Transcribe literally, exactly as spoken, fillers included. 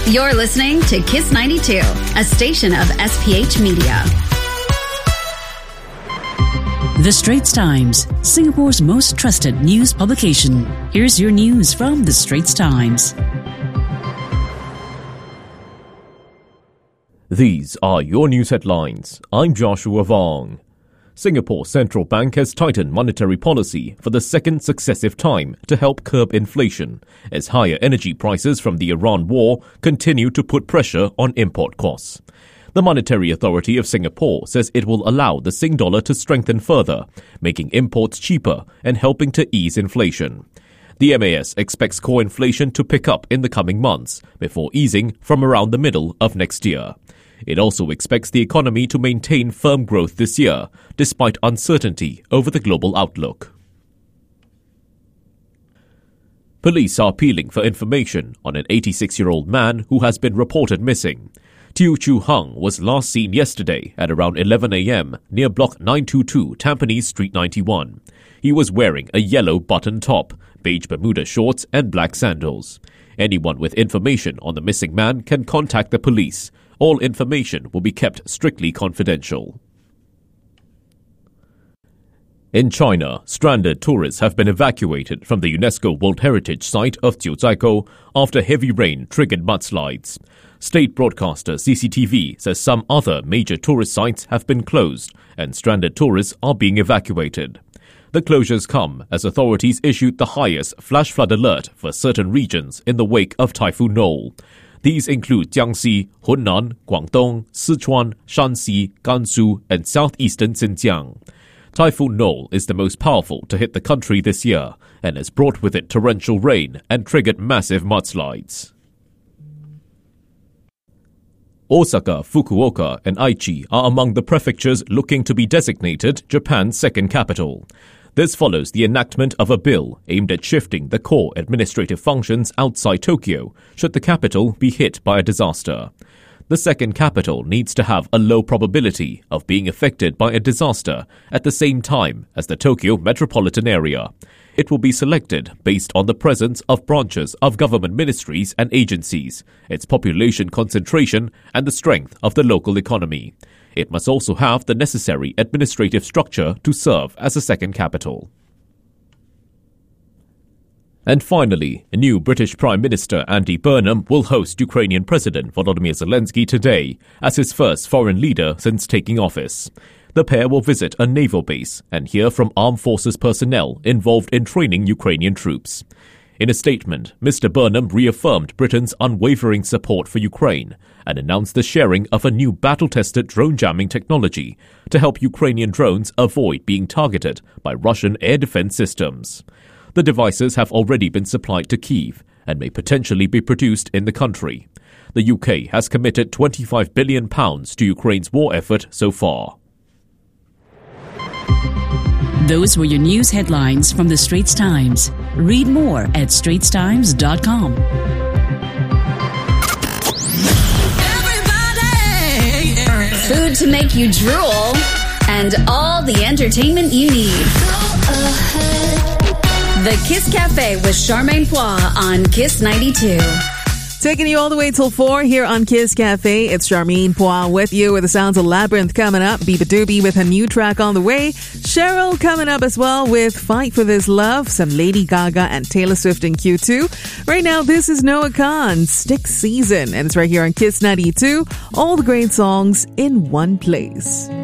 You're listening to Kiss ninety-two, a station of S P H Media. The Straits Times, Singapore's most trusted news publication. Here's your news from The Straits Times. These are your news headlines. I'm Joshua Vong. Singapore Central Bank has tightened monetary policy for the second successive time to help curb inflation, as higher energy prices from the Iran war continue to put pressure on import costs. The Monetary Authority of Singapore says it will allow the Sing dollar to strengthen further, making imports cheaper and helping to ease inflation. The M A S expects core inflation to pick up in the coming months, before easing from around the middle of next year. It also expects the economy to maintain firm growth this year, despite uncertainty over the global outlook. Police are appealing for information on an eighty-six-year-old man who has been reported missing. Tiu Chu Hung was last seen yesterday at around eleven a.m. near Block nine twenty-two Tampines Street ninety-one. He was wearing a yellow button top, beige Bermuda shorts and black sandals. Anyone with information on the missing man can contact the police. All information will be kept strictly confidential. In China, stranded tourists have been evacuated from the UNESCO World Heritage Site of Jiuzhaigou after heavy rain triggered mudslides. State broadcaster C C T V says some other major tourist sites have been closed and stranded tourists are being evacuated. The closures come as authorities issued the highest flash flood alert for certain regions in the wake of Typhoon Noel. These include Jiangxi, Hunan, Guangdong, Sichuan, Shanxi, Gansu, and southeastern Xinjiang. Typhoon Noel is the most powerful to hit the country this year and has brought with it torrential rain and triggered massive mudslides. Osaka, Fukuoka, and Aichi are among the prefectures looking to be designated Japan's second capital. This follows the enactment of a bill aimed at shifting the core administrative functions outside Tokyo should the capital be hit by a disaster. The second capital needs to have a low probability of being affected by a disaster at the same time as the Tokyo metropolitan area. It will be selected based on the presence of branches of government ministries and agencies, its population concentration, and the strength of the local economy. It must also have the necessary administrative structure to serve as a second capital. And finally, new British Prime Minister Andy Burnham will host Ukrainian President Volodymyr Zelensky today as his first foreign leader since taking office. The pair will visit a naval base and hear from armed forces personnel involved in training Ukrainian troops. In a statement, Mister Burnham reaffirmed Britain's unwavering support for Ukraine and announced the sharing of a new battle-tested drone jamming technology to help Ukrainian drones avoid being targeted by Russian air defense systems. The devices have already been supplied to Kyiv and may potentially be produced in the country. The U K has committed twenty-five billion pounds to Ukraine's war effort so far. Those were your news headlines from The Straits Times. Read more at straits times dot com. Food to make you drool, and all the entertainment you need. The Kiss Cafe with Charmaine Poix on Kiss ninety-two. Taking you all the way till four here on Kiss Cafe. It's Charmaine Poix with you with the sounds of Labyrinth coming up. Biba Doobie with her new track on the way. Cheryl coming up as well with Fight for This Love. Some Lady Gaga and Taylor Swift in Q two. Right now, this is Noah Khan, Stick Season. And it's right here on Kiss ninety-two. All the great songs in one place.